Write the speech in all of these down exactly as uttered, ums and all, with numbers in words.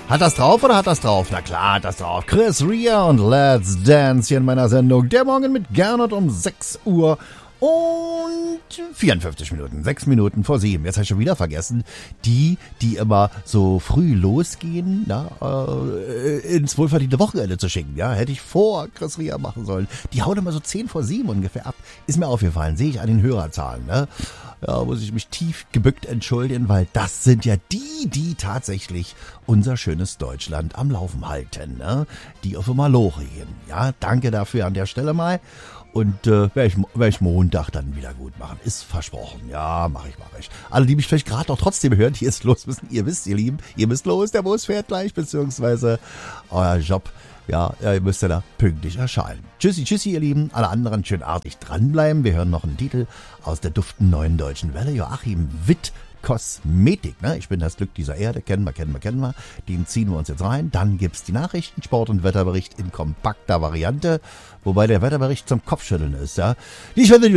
Hat das drauf oder hat das drauf? Na klar, hat das drauf. Chris Rea und Let's Dance hier in meiner Sendung. Der Morgen mit Gernot um sechs Uhr und vierundfünfzig Minuten. sechs Minuten vor sieben. Jetzt habe ich schon wieder vergessen. Die, die immer so früh losgehen, na, äh, ins wohlverdiente Wochenende zu schicken. Ja, hätte ich vor Chris Rea machen sollen. Die hauen immer so zehn vor sieben ungefähr ab. Ist mir aufgefallen. Sehe ich an den Hörerzahlen, ne? Ja, muss ich mich tief gebückt entschuldigen, weil das sind ja die, die tatsächlich unser schönes Deutschland am Laufen halten, ne? Die auf Malore gehen. Ja, danke dafür an der Stelle mal. Und äh, werde ich, werd ich Montag dann wieder gut machen. Ist versprochen. Ja, mache ich, mache ich. Alle, die mich vielleicht gerade noch trotzdem hören, hier ist los müssen. Ihr wisst, ihr Lieben, ihr müsst los, der Bus fährt gleich, beziehungsweise euer Job. Ja, ihr müsst ja da pünktlich erscheinen. Tschüssi, tschüssi, ihr Lieben. Alle anderen schön artig dranbleiben. Wir hören noch einen Titel aus der duften neuen deutschen Welle. Joachim Witt, Kosmetik. Ne? Ich bin das Glück dieser Erde. Kennen wir, kennen wir, kennen wir. Den ziehen wir uns jetzt rein. Dann gibt's die Nachrichten, Sport- und Wetterbericht in kompakter Variante. Wobei der Wetterbericht zum Kopfschütteln ist, ja. Ich Habt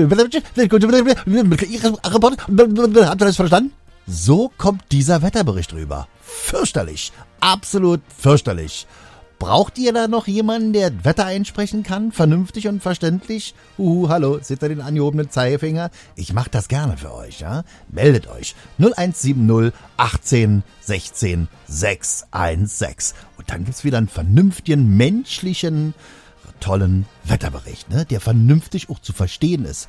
ihr das verstanden? So kommt dieser Wetterbericht rüber. Fürchterlich. Absolut fürchterlich. Braucht ihr da noch jemanden, der Wetter einsprechen kann? Vernünftig und verständlich? Uhu, hallo, seht ihr den angehobenen Zeigefinger? Ich mach das gerne für euch, ja? Meldet euch. null eins sieben null achtzehn sechzehn sechs eins sechs. Und dann gibt's wieder einen vernünftigen, menschlichen, tollen Wetterbericht, ne? Der vernünftig auch zu verstehen ist.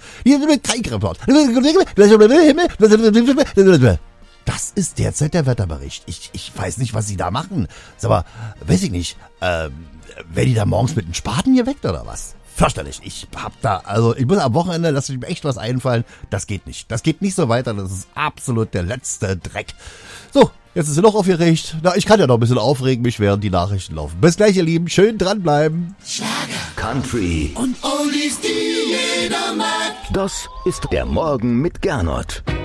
Das ist derzeit der Wetterbericht. Ich, ich weiß nicht, was sie da machen. Sag mal, weiß ich nicht. Ähm, werden die da morgens mit einem Spaten geweckt oder was? Fürchterlich. Ich hab da, also ich muss am Wochenende, lasse ich mir echt was einfallen. Das geht nicht. Das geht nicht so weiter. Das ist absolut der letzte Dreck. So, jetzt ist sie noch aufgeregt. Na, ich kann ja noch ein bisschen aufregen, mich während die Nachrichten laufen. Bis gleich, ihr Lieben. Schön dranbleiben. Schlager, Country und Oldies, die jeder mag. Das ist der Morgen mit Gernot.